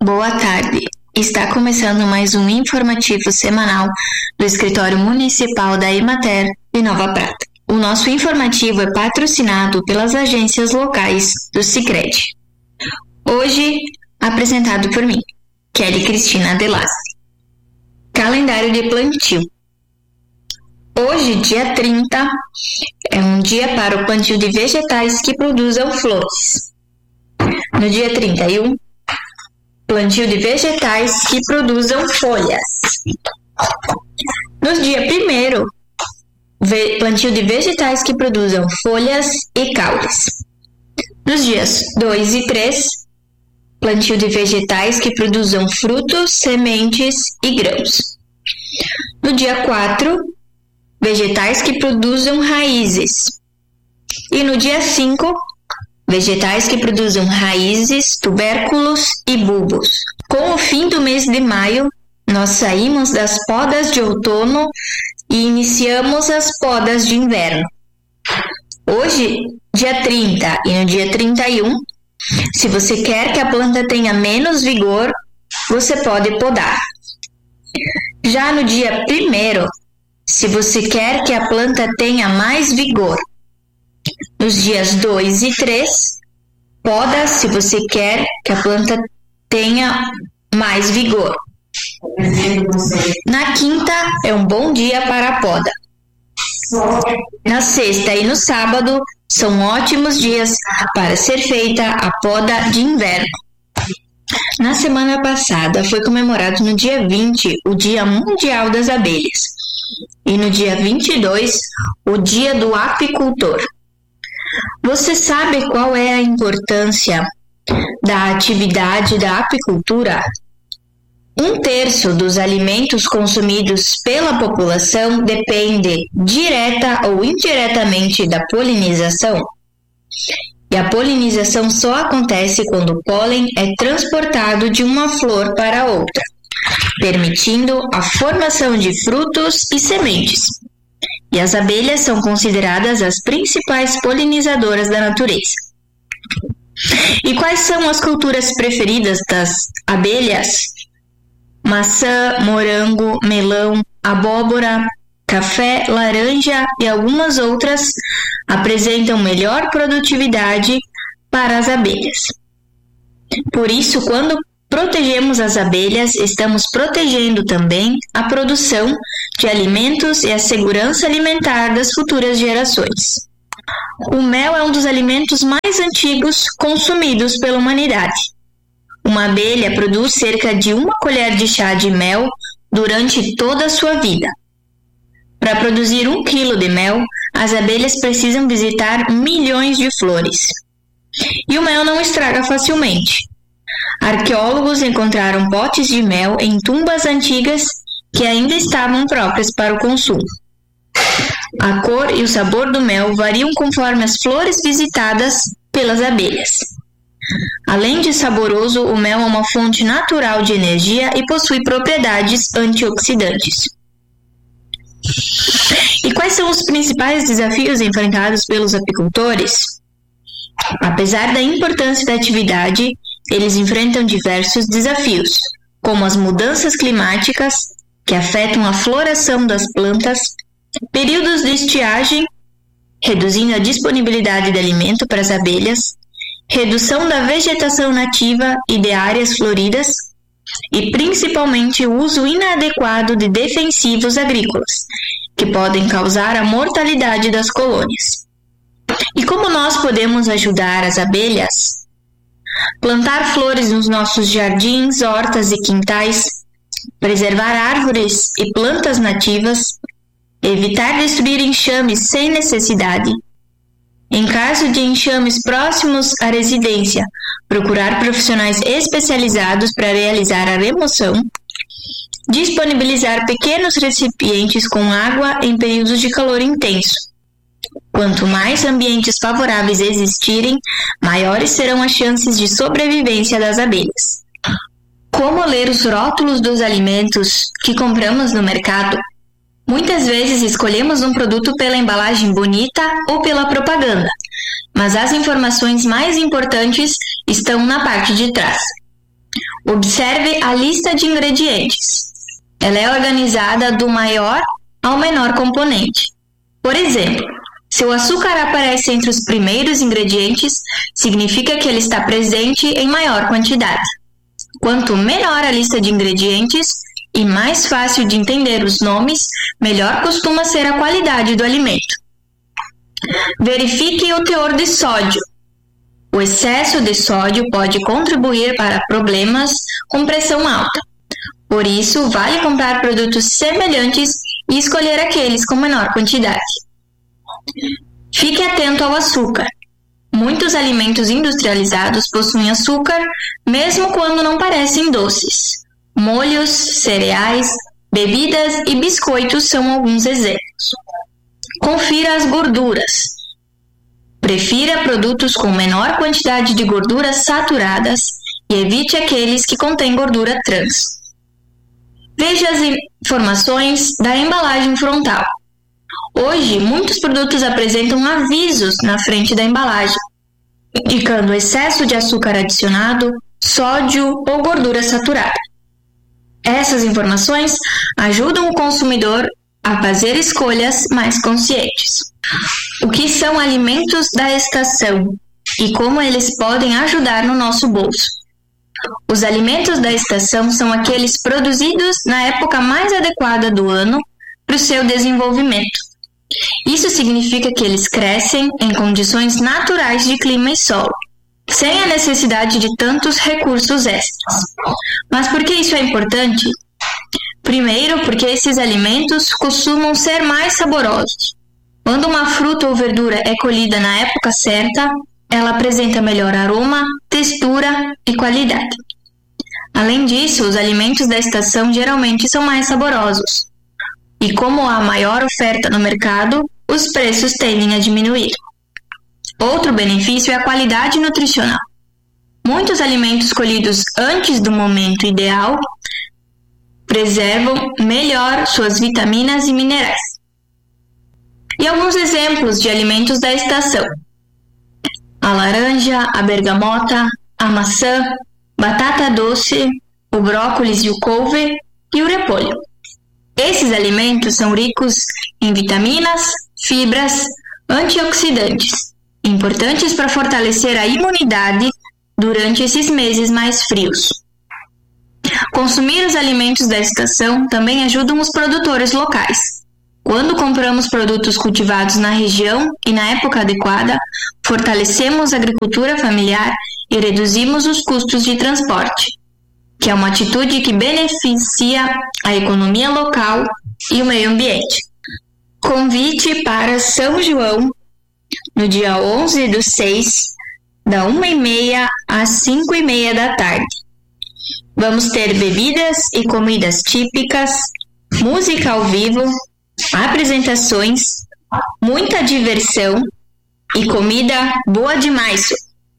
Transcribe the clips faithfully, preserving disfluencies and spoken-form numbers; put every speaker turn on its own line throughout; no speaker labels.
Boa tarde. Está começando mais um informativo semanal do Escritório Municipal da Emater de Nova Prata. O nosso informativo é patrocinado pelas agências locais do Sicredi. Hoje, apresentado por mim, Kelly Cristina Delassi. Calendário de plantio. Hoje, dia trinta, é um dia para o plantio de vegetais que produzam flores. No dia trinta e um, plantio de vegetais que produzam folhas. No dia primeiro, plantio de vegetais que produzam folhas e caules. Nos dias dois e três, plantio de vegetais que produzam frutos, sementes e grãos. No dia quatro, vegetais que produzam raízes. E no dia cinco, vegetais que produzam raízes, tubérculos e bulbos. Com o fim do mês de maio, nós saímos das podas de outono e iniciamos as podas de inverno. Hoje, dia trinta e no dia trinta e um, se você quer que a planta tenha menos vigor, você pode podar. Já no dia primeiro, se você quer que a planta tenha mais vigor, nos dias dois e três, poda se você quer que a planta tenha mais vigor. Na quinta é um bom dia para a poda. Na sexta e no sábado são ótimos dias para ser feita a poda de inverno. Na semana passada foi comemorado no dia vinte o Dia Mundial das Abelhas e no dia vinte e dois o Dia do Apicultor. Você sabe qual é a importância da atividade da apicultura? Um terço dos alimentos consumidos pela população depende direta ou indiretamente da polinização. E a polinização só acontece quando o pólen é transportado de uma flor para outra, permitindo a formação de frutos e sementes. E as abelhas são consideradas as principais polinizadoras da natureza. E quais são as culturas preferidas das abelhas? Maçã, morango, melão, abóbora, café, laranja e algumas outras apresentam melhor produtividade para as abelhas. Por isso, quando protegemos as abelhas, estamos protegendo também a produção de alimentos e a segurança alimentar das futuras gerações. O mel é um dos alimentos mais antigos consumidos pela humanidade. Uma abelha produz cerca de uma colher de chá de mel durante toda a sua vida. Para produzir um quilo de mel, as abelhas precisam visitar milhões de flores. E o mel não estraga facilmente. Arqueólogos encontraram potes de mel em tumbas antigas que ainda estavam próprias para o consumo. A cor e o sabor do mel variam conforme as flores visitadas pelas abelhas. Além de saboroso, o mel é uma fonte natural de energia e possui propriedades antioxidantes. E quais são os principais desafios enfrentados pelos apicultores? Apesar da importância da atividade, eles enfrentam diversos desafios, como as mudanças climáticas, que afetam a floração das plantas, períodos de estiagem, reduzindo a disponibilidade de alimento para as abelhas, redução da vegetação nativa e de áreas floridas, e principalmente o uso inadequado de defensivos agrícolas, que podem causar a mortalidade das colônias. E como nós podemos ajudar as abelhas? Plantar flores nos nossos jardins, hortas e quintais, preservar árvores e plantas nativas, evitar destruir enxames sem necessidade. Em caso de enxames próximos à residência, procurar profissionais especializados para realizar a remoção, disponibilizar pequenos recipientes com água em períodos de calor intenso. Quanto mais ambientes favoráveis existirem, maiores serão as chances de sobrevivência das abelhas. Como ler os rótulos dos alimentos que compramos no mercado? Muitas vezes escolhemos um produto pela embalagem bonita ou pela propaganda, mas as informações mais importantes estão na parte de trás. Observe a lista de ingredientes. Ela é organizada do maior ao menor componente. Por exemplo, se o açúcar aparece entre os primeiros ingredientes, significa que ele está presente em maior quantidade. Quanto menor a lista de ingredientes e mais fácil de entender os nomes, melhor costuma ser a qualidade do alimento. Verifique o teor de sódio. O excesso de sódio pode contribuir para problemas com pressão alta. Por isso, vale comprar produtos semelhantes e escolher aqueles com menor quantidade. Fique atento ao açúcar. Muitos alimentos industrializados possuem açúcar, mesmo quando não parecem doces. Molhos, cereais, bebidas e biscoitos são alguns exemplos. Confira as gorduras. Prefira produtos com menor quantidade de gorduras saturadas e evite aqueles que contêm gordura trans. Veja as informações da embalagem frontal. Hoje, muitos produtos apresentam avisos na frente da embalagem, indicando excesso de açúcar adicionado, sódio ou gordura saturada. Essas informações ajudam o consumidor a fazer escolhas mais conscientes. O que são alimentos da estação e como eles podem ajudar no nosso bolso? Os alimentos da estação são aqueles produzidos na época mais adequada do ano para o seu desenvolvimento. Isso significa que eles crescem em condições naturais de clima e solo, sem a necessidade de tantos recursos extras. Mas por que isso é importante? Primeiro, porque esses alimentos costumam ser mais saborosos. Quando uma fruta ou verdura é colhida na época certa, ela apresenta melhor aroma, textura e qualidade. Além disso, os alimentos da estação geralmente são mais saborosos. E como há maior oferta no mercado, os preços tendem a diminuir. Outro benefício é a qualidade nutricional. Muitos alimentos colhidos antes do momento ideal preservam melhor suas vitaminas e minerais. E alguns exemplos de alimentos da estação: a laranja, a bergamota, a maçã, batata doce, o brócolis e o couve e o repolho. Esses alimentos são ricos em vitaminas, fibras, antioxidantes, importantes para fortalecer a imunidade durante esses meses mais frios. Consumir os alimentos da estação também ajudam os produtores locais. Quando compramos produtos cultivados na região e na época adequada, fortalecemos a agricultura familiar e reduzimos os custos de transporte, que é uma atitude que beneficia a economia local e o meio ambiente. Convite para São João, no dia onze do seis, da uma e meia às cinco e meia da tarde. Vamos ter bebidas e comidas típicas, música ao vivo, apresentações, muita diversão e comida boa demais.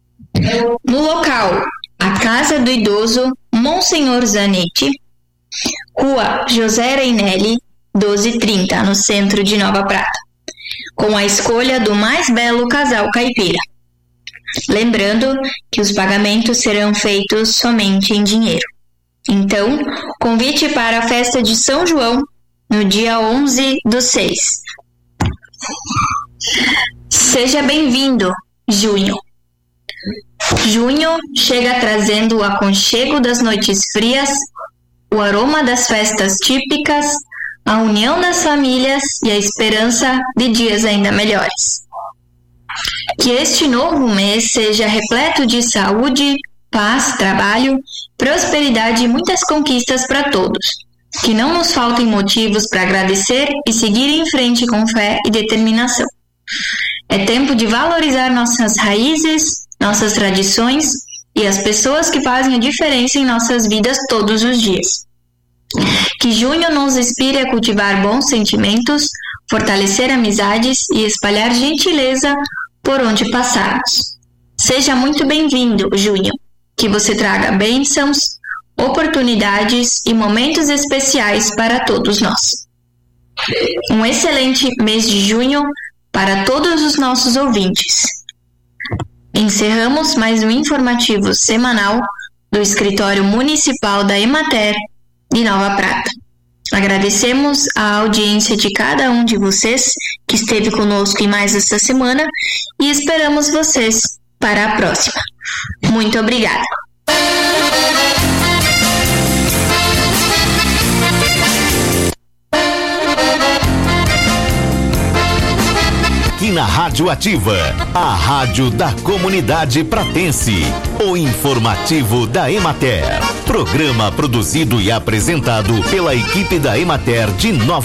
No local, a Casa do Idoso Monsenhor Zanetti, Rua José Reinelli, doze trinta, no centro de Nova Prata, com a escolha do mais belo casal caipira. Lembrando que os pagamentos serão feitos somente em dinheiro. Então, convite para a festa de São João no dia onze do seis. Seja bem-vindo, junho. Junho chega trazendo o aconchego das noites frias, o aroma das festas típicas, a união das famílias e a esperança de dias ainda melhores. Que este novo mês seja repleto de saúde, paz, trabalho, prosperidade e muitas conquistas para todos. Que não nos faltem motivos para agradecer e seguir em frente com fé e determinação. É tempo de valorizar nossas raízes, nossas tradições e as pessoas que fazem a diferença em nossas vidas todos os dias. Que junho nos inspire a cultivar bons sentimentos, fortalecer amizades e espalhar gentileza por onde passarmos. Seja muito bem-vindo, junho. Que você traga bênçãos, oportunidades e momentos especiais para todos nós. Um excelente mês de junho para todos os nossos ouvintes. Encerramos mais um informativo semanal do Escritório Municipal da Emater de Nova Prata. Agradecemos a audiência de cada um de vocês que esteve conosco em mais esta semana e esperamos vocês para a próxima. Muito obrigada.
Aqui na Rádio Ativa, a rádio da comunidade pratense, o informativo da Emater. Programa produzido e apresentado pela equipe da Emater de Nova